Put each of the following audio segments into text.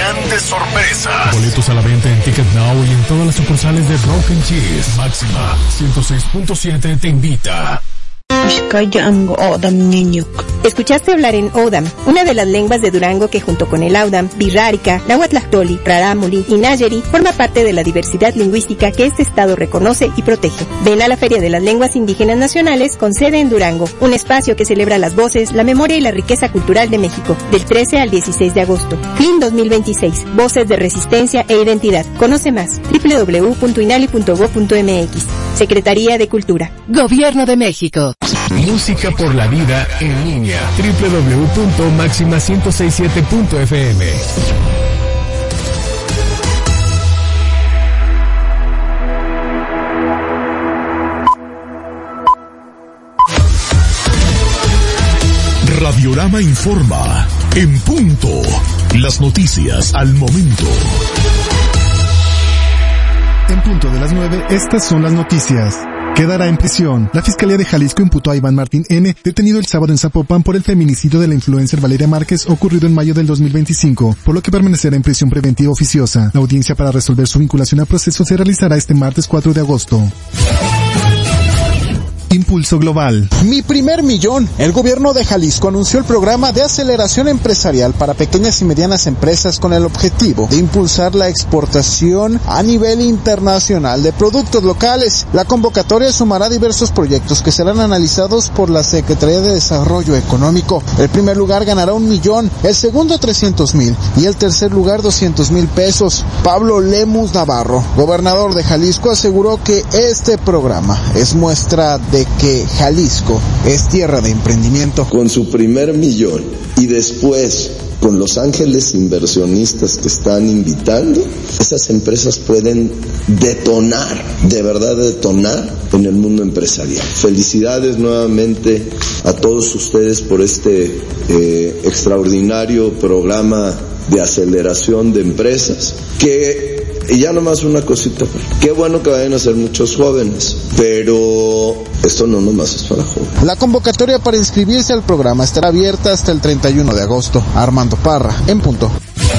grandes sorpresas. Boletos a la venta en Ticket Now y en todas las sucursales de Rock and Cheese. Máxima 106.7 te invita. Escuchaste hablar en Odam, una de las lenguas de Durango que junto con el Audam, Birrárica, Nahuatlactoli, Rarámuri y Nayeri forma parte de la diversidad lingüística que este estado reconoce y protege. Ven a la Feria de las Lenguas Indígenas Nacionales con sede en Durango, un espacio que celebra las voces, la memoria y la riqueza cultural de México, del 13 al 16 de agosto. Fin 2026, voces de resistencia e identidad. Conoce más, www.inali.gov.mx. Secretaría de Cultura. Gobierno de México. Música por la vida en línea. www.maxima1067.fm. Radiorama informa. En punto. Las noticias al momento. En punto de las 9, estas son las noticias. Quedará en prisión. La Fiscalía de Jalisco imputó a Iván Martín N., detenido el sábado en Zapopan por el feminicidio de la influencer Valeria Márquez ocurrido en mayo del 2025, por lo que permanecerá en prisión preventiva oficiosa. La audiencia para resolver su vinculación a proceso se realizará este martes 4 de agosto. Impulso Global. Mi primer millón. El gobierno de Jalisco anunció el programa de aceleración empresarial para pequeñas y medianas empresas con el objetivo de impulsar la exportación a nivel internacional de productos locales. La convocatoria sumará diversos proyectos que serán analizados por la Secretaría de Desarrollo Económico. El primer lugar ganará 1 millón, el segundo 300,000 y el tercer lugar 200,000 pesos. Pablo Lemus Navarro, gobernador de Jalisco, aseguró que este programa es muestra de que Jalisco es tierra de emprendimiento. Con su primer millón y después con los ángeles inversionistas que están invitando, esas empresas pueden detonar, de verdad detonar en el mundo empresarial. Felicidades nuevamente a todos ustedes por este extraordinario programa de aceleración de empresas y ya nomás una cosita, qué bueno que vayan a ser muchos jóvenes, pero esto no nomás es para jóvenes. La convocatoria para inscribirse al programa estará abierta hasta el 31 de agosto. Armando Parra, en punto.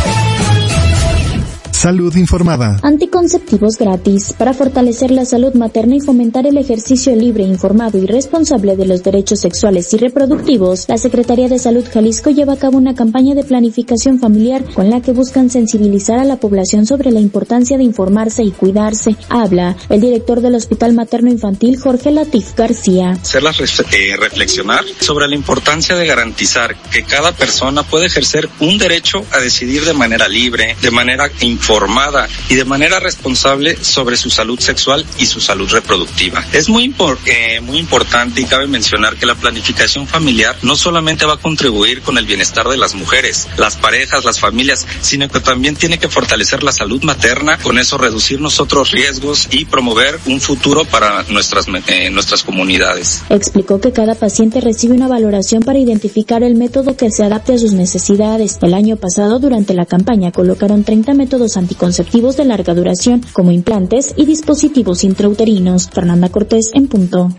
Salud informada. Anticonceptivos gratis. Para fortalecer la salud materna y fomentar el ejercicio libre, informado y responsable de los derechos sexuales y reproductivos, la Secretaría de Salud Jalisco lleva a cabo una campaña de planificación familiar con la que buscan sensibilizar a la población sobre la importancia de informarse y cuidarse. Habla el director del Hospital Materno Infantil, Jorge Latif García. Hacerlas reflexionar sobre la importancia de garantizar que cada persona puede ejercer un derecho a decidir de manera libre, de manera informada y de manera responsable sobre su salud sexual y su salud reproductiva. Es muy importante y cabe mencionar que la planificación familiar no solamente va a contribuir con el bienestar de las mujeres, las parejas, las familias, sino que también tiene que fortalecer la salud materna, con eso reducir nosotros riesgos y promover un futuro para nuestras comunidades. Explicó que cada paciente recibe una valoración para identificar el método que se adapte a sus necesidades. El año pasado, durante la campaña, colocaron 30 métodos anticonceptivos de larga duración, como implantes y dispositivos intrauterinos. Fernanda Cortés, en punto.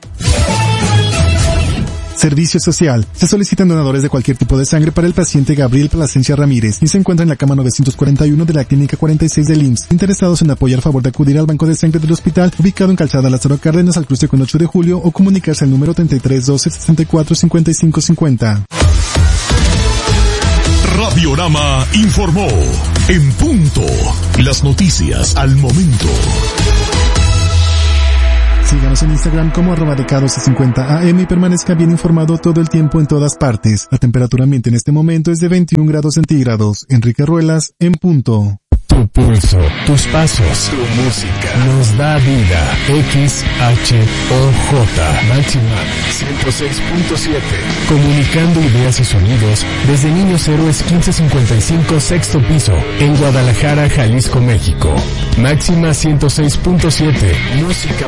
Servicio social. Se solicitan donadores de cualquier tipo de sangre para el paciente Gabriel Plasencia Ramírez y se encuentra en la cama 941 de la Clínica 46 del IMSS. Interesados en apoyar, favor de acudir al banco de sangre del hospital, ubicado en Calzada Lázaro Cárdenas, al cruce con 8 de julio, o comunicarse al número 33 12 64 55 50. Radiorama informó. En punto. Las noticias al momento. Síganos en Instagram como @decado50am y permanezca bien informado todo el tiempo en todas partes. La temperatura ambiente en este momento es de 21 grados centígrados. Enrique Ruelas, en punto. Tu pulso, tus pasos, tu música nos da vida. XHOJ Máxima 106.7. Comunicando ideas y sonidos desde Niños Héroes 1555 sexto piso en Guadalajara, Jalisco, México. Máxima 106.7. Música